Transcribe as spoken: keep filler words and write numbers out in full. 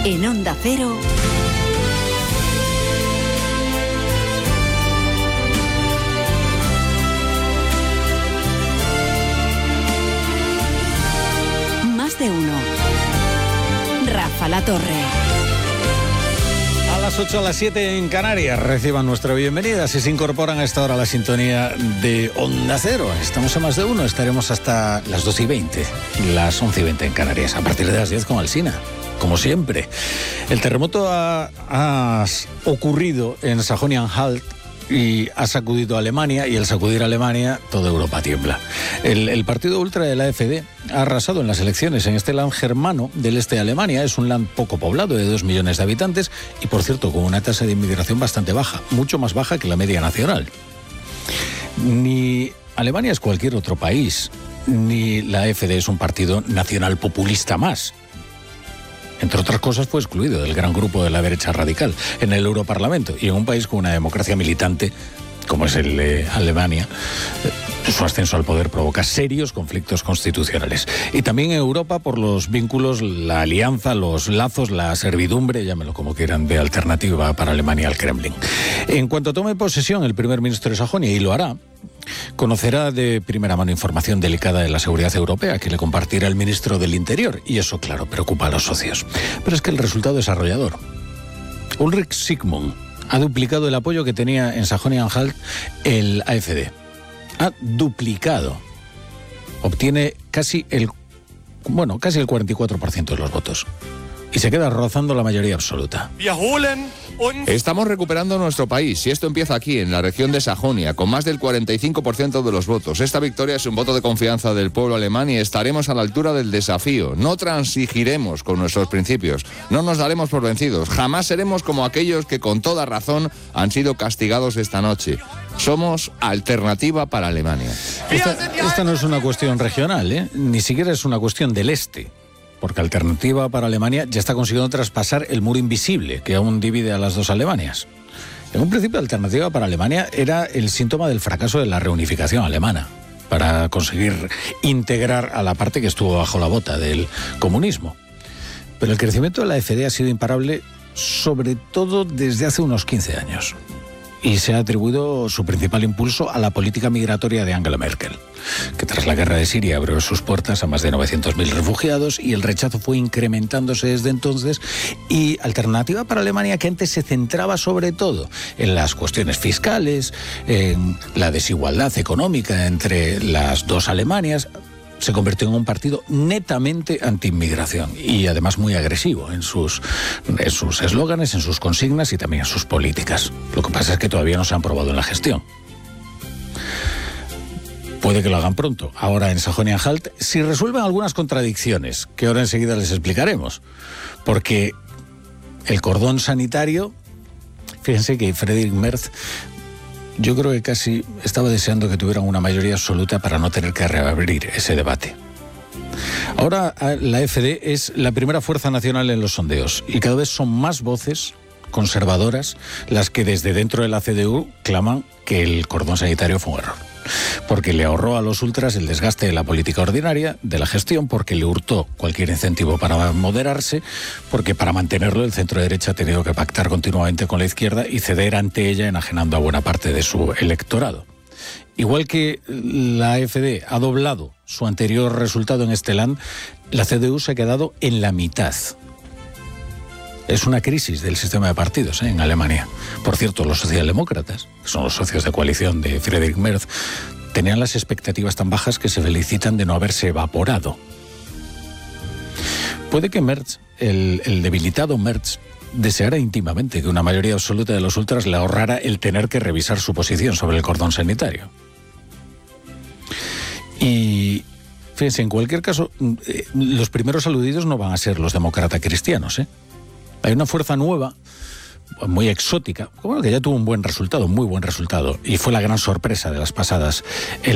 En Onda Cero, Más de Uno. Rafa La Torre. A las ocho, a las siete en Canarias, reciban nuestra bienvenida. Si se incorporan a esta hora a la sintonía de Onda Cero, estamos en Más de Uno, estaremos hasta las doce y veinte, las once y veinte en Canarias, a partir de las diez con Alsina, como siempre. El terremoto ha, ha ocurrido en Sajonia-Anhalt y ha sacudido a Alemania, y al sacudir a Alemania, toda Europa tiembla. El, el partido ultra de la AfD ha arrasado en las elecciones en este land germano del este de Alemania. Es un land poco poblado, de dos millones de habitantes, y por cierto, con una tasa de inmigración bastante baja, mucho más baja que la media nacional. Ni Alemania es cualquier otro país, ni la AfD es un partido nacional populista más. Entre otras cosas, fue excluido del gran grupo de la derecha radical en el Europarlamento, y en un país con una democracia militante como es el de Alemania, su ascenso al poder provoca serios conflictos constitucionales. Y también en Europa, por los vínculos, la alianza, los lazos, la servidumbre, llámelo como quieran, de alternativa para Alemania al Kremlin. En cuanto tome posesión el primer ministro de Sajonia, y lo hará, conocerá de primera mano información delicada de la seguridad europea que le compartirá el ministro del Interior, y eso, claro, preocupa a los socios. Pero es que el resultado es arrollador. Ulrich Sigmund ha duplicado el apoyo que tenía en Sajonia-Anhalt el AfD. Ha duplicado. Obtiene casi el, bueno, casi el cuarenta y cuatro por ciento de los votos. Y se queda rozando la mayoría absoluta. Estamos recuperando nuestro país, y esto empieza aquí, en la región de Sajonia, con más del cuarenta y cinco por ciento de los votos. Esta victoria es un voto de confianza del pueblo alemán, y estaremos a la altura del desafío. No transigiremos con nuestros principios, no nos daremos por vencidos, jamás seremos como aquellos que con toda razón han sido castigados esta noche. Somos alternativa para Alemania. Esta, esta no es una cuestión regional, ¿eh? Ni siquiera es una cuestión del este. Porque Alternativa para Alemania ya está consiguiendo traspasar el muro invisible que aún divide a las dos Alemanias. En un principio, Alternativa para Alemania era el síntoma del fracaso de la reunificación alemana, para conseguir integrar a la parte que estuvo bajo la bota del comunismo. Pero el crecimiento de la AfD ha sido imparable, sobre todo desde hace unos quince años. Y se ha atribuido su principal impulso a la política migratoria de Angela Merkel, que tras la guerra de Siria abrió sus puertas a más de novecientos mil refugiados, y el rechazo fue incrementándose desde entonces. Y Alternativa para Alemania, que antes se centraba sobre todo en las cuestiones fiscales, en la desigualdad económica entre las dos Alemanias, se convirtió en un partido netamente anti-inmigración, y además muy agresivo en sus en sus eslóganes, en sus consignas y también en sus políticas. Lo que pasa es que todavía no se han probado en la gestión. Puede que lo hagan pronto, ahora en Sajonia-Anhalt, si resuelven algunas contradicciones, que ahora enseguida les explicaremos. Porque el cordón sanitario, fíjense que Friedrich Merz, yo creo que casi estaba deseando que tuvieran una mayoría absoluta para no tener que reabrir ese debate. Ahora la AfD es la primera fuerza nacional en los sondeos, y cada vez son más voces conservadoras las que desde dentro de la C D U claman que el cordón sanitario fue un error. Porque le ahorró a los ultras el desgaste de la política ordinaria, de la gestión, porque le hurtó cualquier incentivo para moderarse, porque para mantenerlo el centro derecha ha tenido que pactar continuamente con la izquierda y ceder ante ella, enajenando a buena parte de su electorado. Igual que la AfD ha doblado su anterior resultado en este land, la C D U se ha quedado en la mitad. Es una crisis del sistema de partidos, ¿eh?, en Alemania. Por cierto, los socialdemócratas, que son los socios de coalición de Friedrich Merz, tenían las expectativas tan bajas que se felicitan de no haberse evaporado. Puede que Merz, el, el debilitado Merz, deseara íntimamente que una mayoría absoluta de los ultras le ahorrara el tener que revisar su posición sobre el cordón sanitario. Y fíjense, en cualquier caso, eh, los primeros aludidos no van a ser los demócratas cristianos, ¿eh? Hay una fuerza nueva, muy exótica, bueno, que ya tuvo un buen resultado, muy buen resultado, y fue la gran sorpresa de las pasadas elecciones.